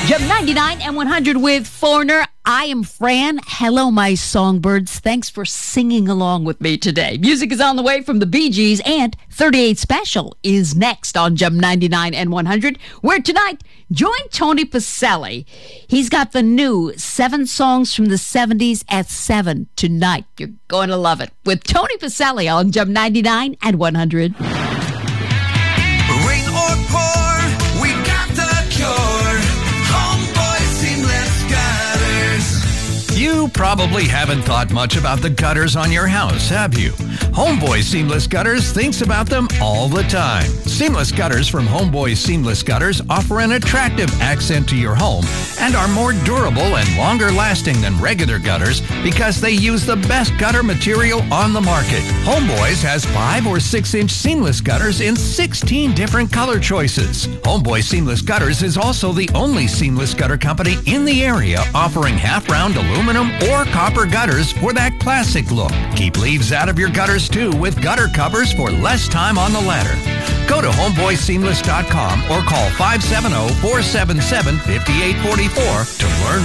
Gem 99 and 100 with Foreigner. I am Fran. Hello, my songbirds. Thanks for singing along with me today. Music is on the way from the Bee Gees, and 38 Special is next on Gem 99 and 100, where tonight, join Tony Pacelli. He's got the new 7 songs from the 70s at 7 tonight. You're going to love it. With Tony Pacelli on Gem 99 and 100. Rain or pour, we got the cure. Homeboy Seamless Gutters. You probably haven't thought much about the gutters on your house, have you? Homeboy Seamless Gutters thinks about them all the time. Seamless Gutters from Homeboy Seamless Gutters offer an attractive accent to your home and are more durable and longer lasting than regular gutters because they use the best gutter material on the market. Homeboys has 5 or 6 inch seamless gutters in 16 different color choices. Homeboy Seamless Gutters is also the only seamless gutter company in the area offering half-round aluminum or copper gutters for that classic look. Keep leaves out of your gutters too with gutter covers for less time on the ladder. Go to homeboyseamless.com or call 570-477-5844 to learn